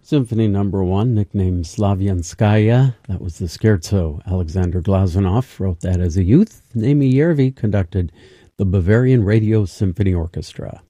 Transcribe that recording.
Symphony Number 1, nicknamed Slavianskaya. That was the scherzo. Alexander Glazunov wrote that as a youth. Amy Järvi conducted the Bavarian Radio Symphony Orchestra.